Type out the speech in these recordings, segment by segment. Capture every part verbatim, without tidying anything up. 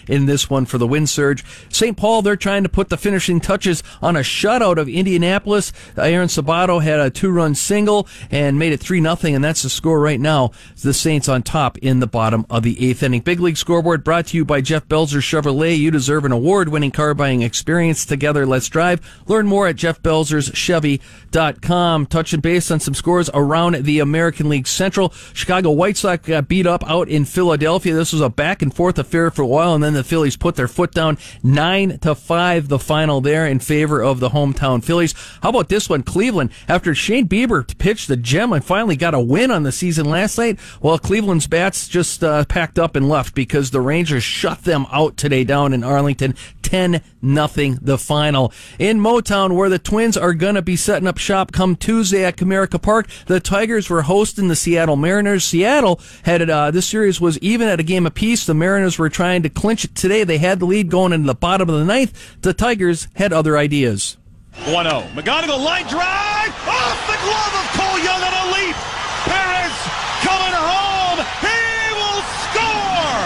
in this one for the Wind Surge. Saint Paul, they're trying to put the finishing touches on a shutout of Indianapolis. Aaron Sabato had a two-run single and made it three nothing, and that's the score right now. The Saints on top in the bottom of the eighth inning. Big League Scoreboard brought to you by Jeff Belzer Chevrolet. You deserve an award-winning car buying experience. Together, let's drive. Learn more at jeff belzers chevy dot com. Touching base on some scores around the American League Central. Chicago White Sox got beat up out in Philadelphia. This was a back-and-forth affair for a while, and then the Phillies put their foot down. nine to five the final there in favor of the hometown Phillies. How about this one? Cleveland, after Shane Bieber pitched the gem and finally got a win on the season last night, well, Cleveland's bats just uh, packed up and left because the Rangers shut them out today down in Arlington. ten nothing the final. In Motown, where the Twins are going to be setting up shop come Tuesday at Comerica Park, the Tigers were hosting the Seattle Mariners. Seattle had uh, this series was even at a game apiece. The Mariners were trying to clinch it today. They had the lead going into the bottom of the ninth. The Tigers had other ideas. one oh. McGonigal line drive off the glove of Cole Young on a leap. Perez coming home. He will score.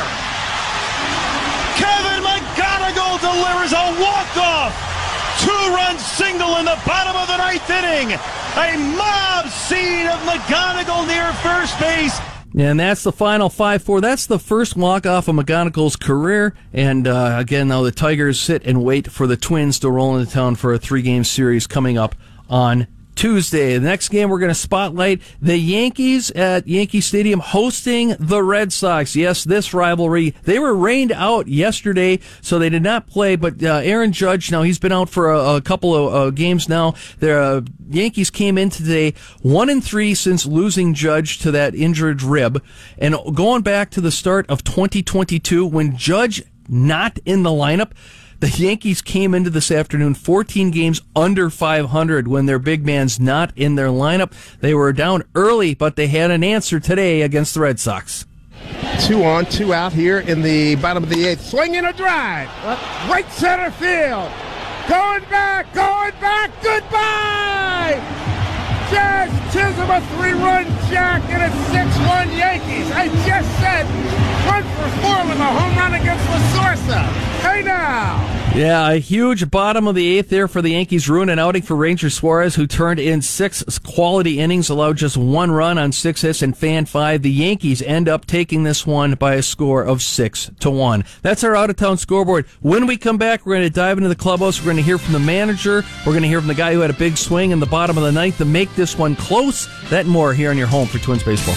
Kevin McGonigal delivers a walk-off two-run single in the bottom of the ninth inning. A mob scene of McGonigal near first base. And that's the final five four. That's the first walk-off of McGonigal's career. And uh, again, now the Tigers sit and wait for the Twins to roll into town for a three-game series coming up on Tuesday. The next game we're going to spotlight the Yankees at Yankee Stadium hosting the Red Sox. Yes, this rivalry. They were rained out yesterday, so they did not play, but uh, Aaron Judge, now he's been out for a, a couple of uh, games now. The uh, Yankees came in today one and three since losing Judge to that injured rib. And going back to the start of twenty twenty-two, when Judge not in the lineup, the Yankees came into this afternoon fourteen games under five hundred when their big man's not in their lineup. They were down early, but they had an answer today against the Red Sox. Two on, two out here in the bottom of the eighth. Swinging a drive. Right center field. Going back, going back, goodbye! Jazz Chisholm, a three-run jack, and it's six one Yankees. I just said one for four with a home run against La Sorsa. Hey now! Yeah, a huge bottom of the eighth there for the Yankees. Ruin an outing for Ranger Suarez, who turned in six quality innings, allowed just one run on six hits and fanned five. The Yankees end up taking this one by a score of six to one. That's our out-of-town scoreboard. When we come back, we're going to dive into the clubhouse. We're going to hear from the manager. We're going to hear from the guy who had a big swing in the bottom of the ninth to make this one close. That and more here on your home for Twins baseball.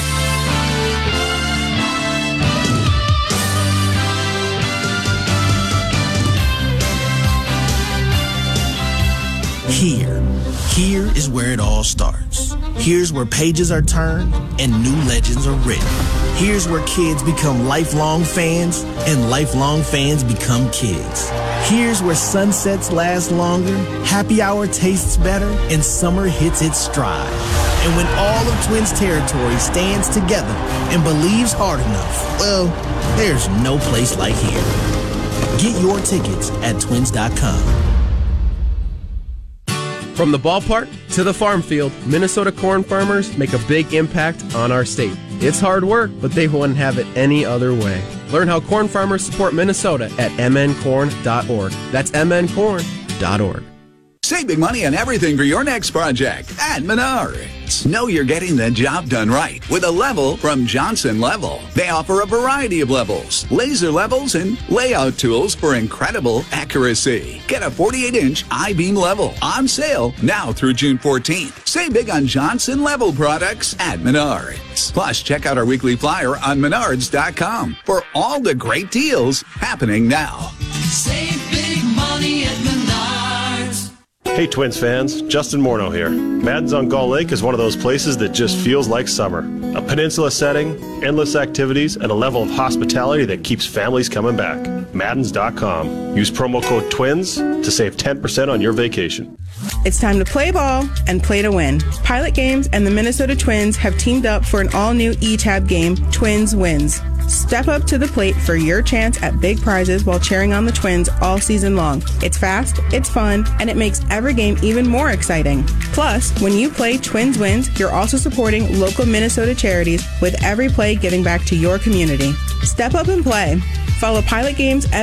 Here, here is where it all starts. Here's where pages are turned and new legends are written. Here's where kids become lifelong fans and lifelong fans become kids. Here's where sunsets last longer, happy hour tastes better, and summer hits its stride. And when all of Twins territory stands together and believes hard enough, well, there's no place like here. Get your tickets at twins dot com. From the ballpark to the farm field, Minnesota corn farmers make a big impact on our state. It's hard work, but they wouldn't have it any other way. Learn how corn farmers support Minnesota at m n corn dot org. That's m n corn dot org. Save big money on everything for your next project at Menards. Know you're getting the job done right with a level from Johnson Level. They offer a variety of levels, laser levels, and layout tools for incredible accuracy. Get a forty-eight inch I-beam level on sale now through June fourteenth. Save big on Johnson Level products at Menards. Plus, check out our weekly flyer on menards dot com for all the great deals happening now. Save big money at Menards. Hey Twins fans, Justin Morneau here. Madden's on Gull Lake is one of those places that just feels like summer. A peninsula setting, endless activities, and a level of hospitality that keeps families coming back. Maddens dot com. Use promo code TWINS to save ten percent on your vacation. It's time to play ball and play to win. Pilot Games and the Minnesota Twins have teamed up for an all-new E-Tab game, Twins Wins. Step up to the plate for your chance at big prizes while cheering on the Twins all season long. It's fast, it's fun, and it makes every game even more exciting. Plus, when you play Twins Wins, you're also supporting local Minnesota charities with every play giving back to your community. Step up and play. Follow Pilot Games